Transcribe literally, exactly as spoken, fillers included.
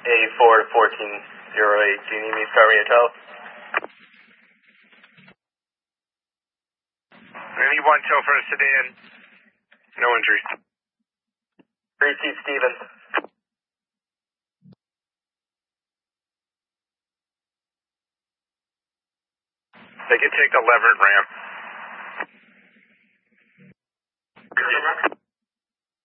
eighty-four to fourteen oh eight. Do you need me to start me a tow? I need one tow for a sedan. No injuries. three Chief Stevens. They can take the Leverett ramp.